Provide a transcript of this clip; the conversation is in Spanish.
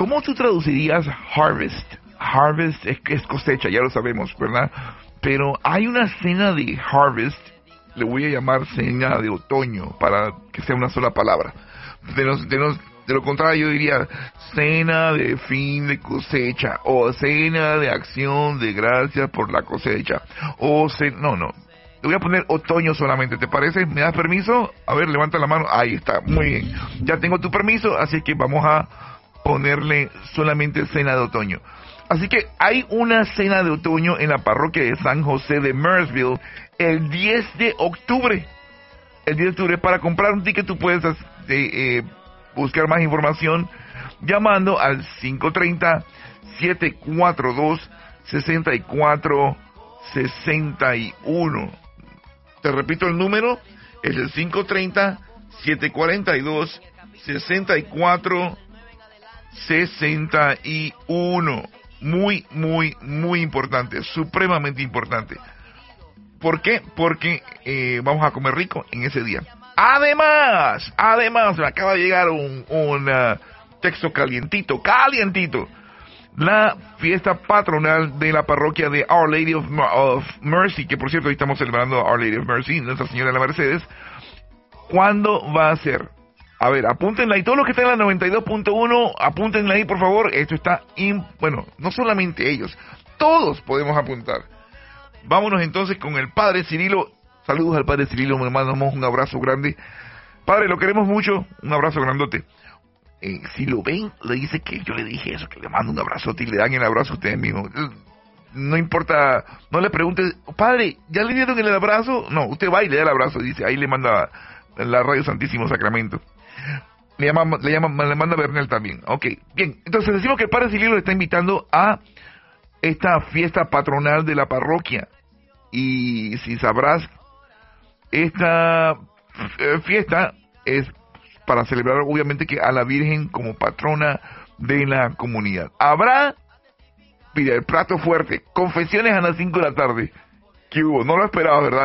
¿Cómo tú traducirías harvest? Harvest es cosecha, ya lo sabemos, ¿verdad? Pero hay una cena de harvest, le voy a llamar cena de otoño, para que sea una sola palabra. De lo contrario, yo diría cena de fin de cosecha, o cena de acción de gracias por la cosecha, no, le voy a poner otoño solamente, ¿te parece? ¿Me das permiso? A ver, levanta la mano. Ahí está, muy bien. Ya tengo tu permiso, así que vamos a ponerle solamente cena de otoño. Así que hay una cena de otoño en la parroquia de San José de Marysville el 10 de octubre. El 10 de octubre, para comprar un ticket tú puedes buscar más información llamando al 530-742-6461. Te repito el número, es el 530-742-6461. Muy, muy, muy importante, supremamente importante. ¿Por qué? Porque vamos a comer rico en ese día. Además, me acaba de llegar un texto calientito. La fiesta patronal de la parroquia de Our Lady of Mercy, que por cierto hoy estamos celebrando Our Lady of Mercy, Nuestra Señora de la Mercedes. ¿Cuándo va a ser? A ver, apúntenla ahí, todos los que están en la 92.1, apúntenla ahí por favor. Esto está, bueno, no solamente ellos, todos podemos apuntar. Vámonos entonces con el Padre Cirilo. Saludos al Padre Cirilo, me mandamos un abrazo grande. Padre, lo queremos mucho, un abrazo grandote. Si lo ven, le dice que yo le dije eso, que le mando un abrazote y le dan el abrazo a ustedes mismos. No importa, no le pregunte, Padre, ¿ya le dieron el abrazo? No, usted va y le da el abrazo, dice, ahí le manda la Radio Santísimo Sacramento. Le manda Bernal también. Ok, bien, entonces decimos que el Padre Cirilo le está invitando a esta fiesta patronal de la parroquia. Y si sabrás, esta fiesta es para celebrar obviamente que a la Virgen como patrona de la comunidad. Habrá, mira, el plato fuerte, confesiones a las 5 de la tarde. ¿Qué hubo? No lo esperaba, ¿verdad?